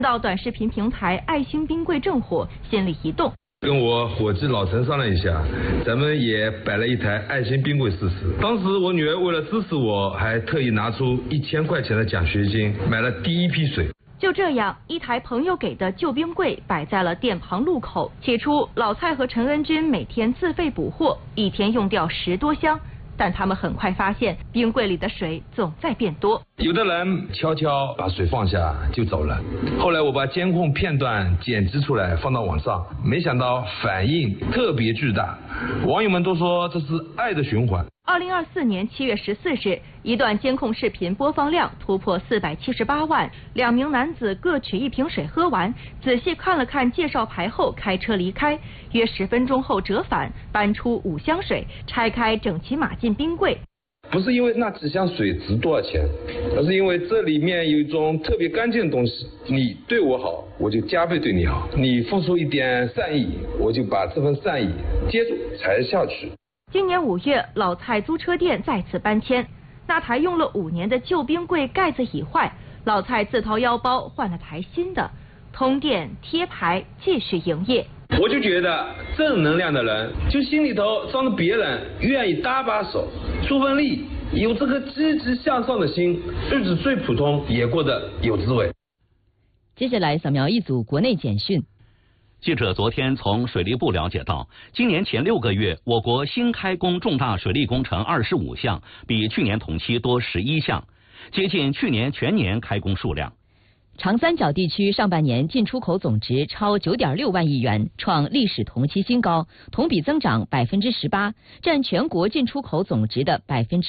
到短视频平台爱心冰柜正火，心里一动。 跟我伙计老陈商量一下，咱们也摆了一台爱心冰柜试试。当时我女儿为了支持我，还特意拿出1000块钱的奖学金，买了第一批水。 就这样，一台朋友给的旧冰柜摆在了店旁路口。起初，老蔡和陈恩军每天自费补货，一天用掉10多箱。但他们很快发现，冰柜里的水总在变多。 有的人悄悄把水放下就走了。后来我把监控片段剪辑出来放到网上，没想到反应特别巨大，网友们都说这是爱的循环。 2024年7月14日，一段监控视频播放量突破478万，2名男子各取1瓶水喝完，仔细看了看介绍牌后开车离开，约10分钟后折返，搬出5箱水，拆开整齐码进冰柜。 不是因为那几箱水值多少钱，而是因为这里面有一种特别干净的东西，你对我好，我就加倍对你好，你付出一点善意，我就把这份善意接住才下去。 今年5月，老蔡租车店再次搬迁，那台用了5年的旧冰柜盖子已坏，老蔡自掏腰包换了台新的，通电贴牌继续营业。 我就觉得正能量的人，就心里头装着别人，愿意搭把手，出份力，有这颗积极向上的心，日子最普通也过得有滋味。 接下来扫描一组国内简讯。 记者昨天从水利部了解到，今年前6个月，我国新开工重大水利工程25项，比去年同期多11项，接近去年全年开工数量。 长三角地区上半年进出口总值超9.6万亿元，创历史同期新高，同比增长18%，占全国进出口总值的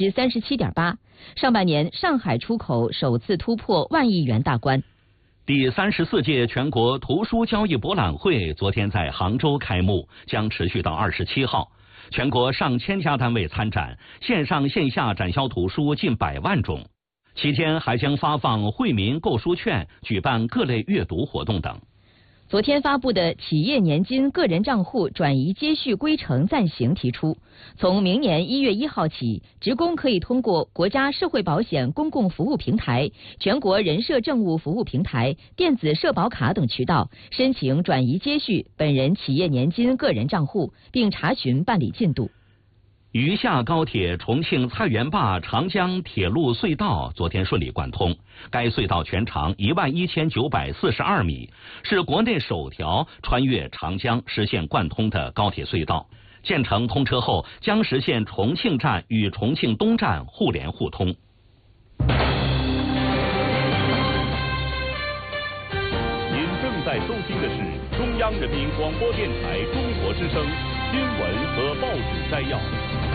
37.8%。上半年上海出口首次突破万亿元大关。 第34届全国图书交易博览会昨天在杭州开幕，将持续到27号。全国上千家单位参展，线上线下展销图书近100万种。期间还将发放惠民购书券，举办各类阅读活动等。 昨天发布的企业年金个人账户转移接续规程暂行提出，从明年1月1号起，职工可以通过国家社会保险公共服务平台、全国人社政务服务平台、电子社保卡等渠道申请转移接续本人企业年金个人账户，并查询办理进度。 余下高铁重庆菜园坝长江铁路隧道昨天顺利贯通，该隧道全长11942米，是国内首条穿越长江实现贯通的高铁隧道。建成通车后，将实现重庆站与重庆东站互联互通。 您正在收听的是中央人民广播电台中国之声新闻和报纸摘要。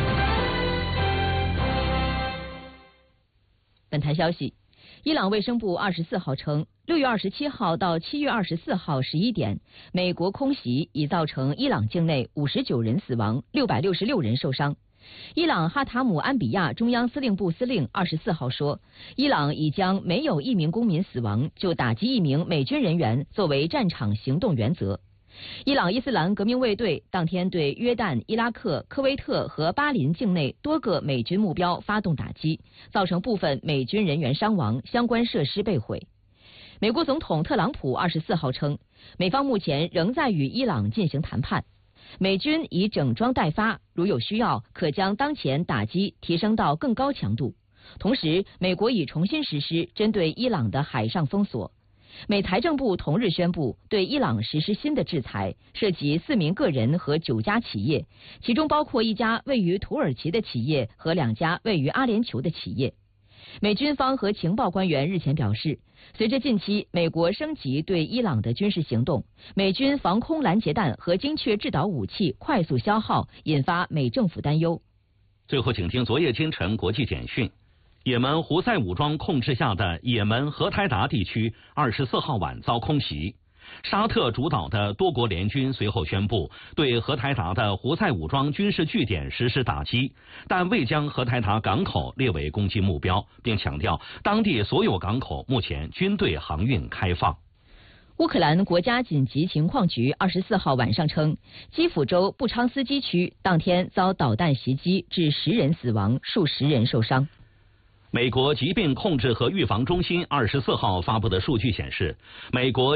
本台消息，伊朗卫生部24号称，6月27号到7月24号11点，美国空袭已造成伊朗境内59人死亡，666人受伤。伊朗哈塔姆安比亚中央司令部司令24号说，伊朗已将没有1名公民死亡就打击1名美军人员作为战场行动原则。伊朗伊斯兰革命卫队当天对约旦、伊拉克、科威特和巴林境内多个美军目标发动打击，造成部分美军人员伤亡，相关设施被毁。美国总统特朗普24号称，美方目前仍在与伊朗进行谈判，美军已整装待发，如有需要，可将当前打击提升到更高强度。同时，美国已重新实施针对伊朗的海上封锁。美财政部同日宣布对伊朗实施新的制裁，涉及4名个人和9家企业，其中包括1家位于土耳其的企业和2家位于阿联酋的企业。美军方和情报官员日前表示，随着近期美国升级对伊朗的军事行动，美军防空拦截弹和精确制导武器快速消耗，引发美政府担忧。 最后，请听昨夜今晨国际简讯。也门胡塞武装控制下的也门荷台达地区24号晚遭空袭，沙特主导的多国联军随后宣布对荷台达的胡塞武装军事据点实施打击，但未将荷台达港口列为攻击目标，并强调当地所有港口目前均对航运开放。 乌克兰国家紧急情况局24号晚上称，基辅州布昌斯基区当天遭导弹袭击，致10人死亡，数十人受伤。 美国疾病控制和预防中心24号发布的数据显示，美国